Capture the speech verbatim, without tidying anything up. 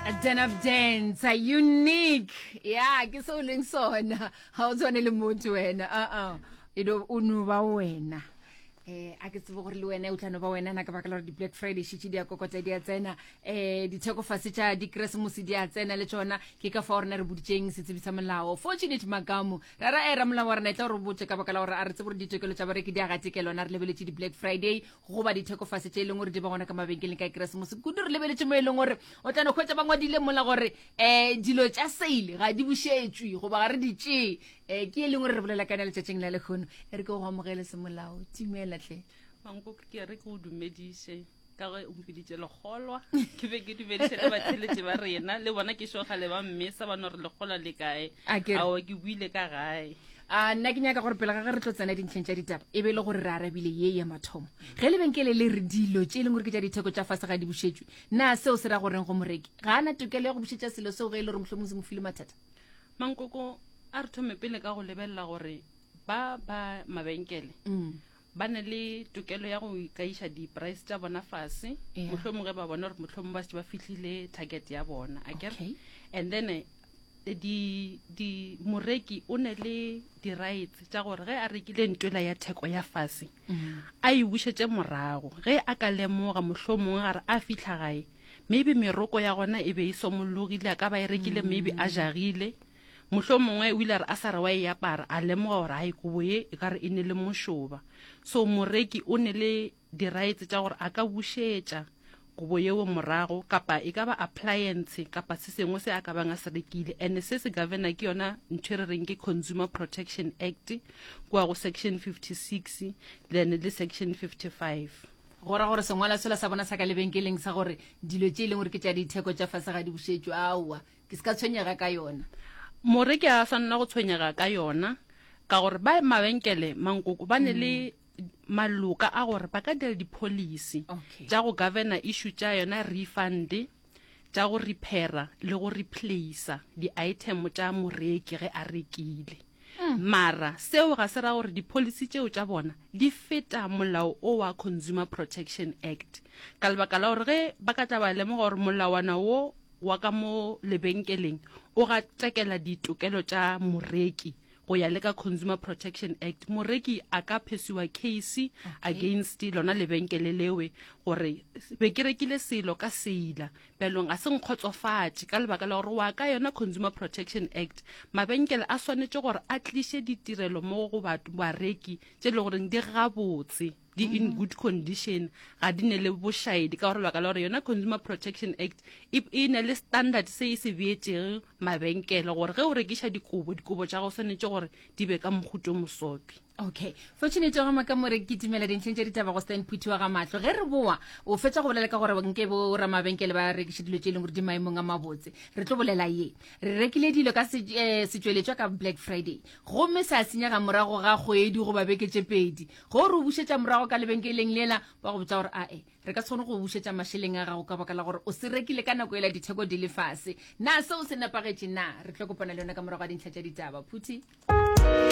Den of Dance, a unique. Yeah, ke so leng sona. Ha o tswane le motho wena. Uh uh. Ido unu ba wena. Eh a ke tsebo gore le wena o tlano ba wena na ka baka la di Black Friday shitshi dia kokotsa dia tsena eh di theko fase tsa di Christmas dia tsena le tsona ke ka fa rena re buditseng se tsebisa molao fortunate magamu ra ra era molao rena tla re botse ka baka la gore a re tsebo di tekelo tsa bare ke dia ga tekelo na re lebeletse di Black Friday go ba di theko fase tse leng gore di ba gona ka mabenkeleng ka Christmas go di re lebeletse mo eleng gore o tlano khwetsa bangwa dile mola gore eh dilo tsa sale ga di bushetswe go ba ga re di tse eh ke eleng gore re bolela kana le tshetseng la le khono e re go go amogela se molao timela tle banko ke re go dumedise ka ge o mpiditse le golwa ke be ke dumedise le batheletse ba rena le bona ke shoga le ba mmesa ba no re le gola le kae a o ke buile ka gae a nna ke nyaka gore pele ga re tlotsana dintleng tsa ditaba e be le gore re arabile ye ya mathomo ge le benkele le re dilo tse leng gore ke tsa ditheko tsa fase ga di bushetswe na seo se ra goreng go moreki ga ana tokelo ya go bushetsa selo seo ge le re mohlomong se mo file mathata mankoko a re thome pele ka go lebella gore ba ba mabenkele ba ne le tokelo ya go ikaisha di price tsa bona fase mohlomong ge ba bona gore mohlomong ba se ba fihlile target ya bona akere and then di di moreki o ne le di rights tsa gore ge a rekile ntwela ya theko ya fase a e bushetse morago ge a ka lemoga mohlomong ga re a fihla gae maybe meroko ya gona e be e somologile ka ba e rekile maybe a jagile mohlomongwe o ile a sa re wa e apara a lemoga gore a e koboe e ka re e ne le mošoba so moreki o ne le di-rights tša gore a ka bušetša kobo yeo morago kapa e ka ba appliance kapa se sengwe se a ka bang a se rekile and se se governor ke yona ntho re reng ke Consumer Protection Act kwa go section fifty-six then le section fifty-five gora gore sengwala sela sa bona sa ka lebenkeleng sa gore dilo tše e leng gore ke tša ditheko tša fase ga di bušetšwe aowa ke se ka tshwenyega ka yona moreki a sanna go tshwenyega ka yona ka gore ba mabenkele mankoko ba ne le maloka a gore ba ka dira di-policy tša go governor issue tša yona refund tša go repaira le go replace di-item tša moreki ge a rekile mara seo ga se ra gore di-policy tšeo tša bona di feta molao o wa Consumer Protection Act ka lebaka la gore ge ba ka tla ba lemoga gore molawana wo wa ka mo lebenkeleng o ga tekela ditokelo tša moreki go ya le ka Consumer Protection Act moreki a ka phesiwa case against lona lebenkele lewe gore be ke rekile selo ka seila pelong a se nkgotsofatše ka lebaka la gore wa ka yona Consumer Protection Act mabenkele a swanetše gore a tliše ditirelo mo go batho bareki tše le gore di gabotse di in good condition ga di ne le bošaedi ka gore baka la gore yona Consumer Protection Act e ne le standard se e se beetšego mabenkele gore ge o rekiša dikobo dikobo tša go swanetše gore di be ka mohuto mosopi okay fortunate ga maka more ke timela dintleng tša ditaba go stand putwa ga matlo ge re boa o fetša go bolela ka gore nke bo ra mabenkele ba rekiša dilo tše leng gore di maemong a mabotse re tlo bolela ye re rekile dilo ka setšweletšwa ka Black Friday gomme sa senyega morago ga kgwedi go ba beke tše pedi go re o bušetša morago ka lebenkeleng lela ba go botsa gore ae re ka tshwane go bušetša mašeleng a gago ka baka la gore o se rekile ka nako ela ditheko di le fase na seo se nepagetše na re tlo kopana le yona ka morago ga dintlha tša ditaba phuthi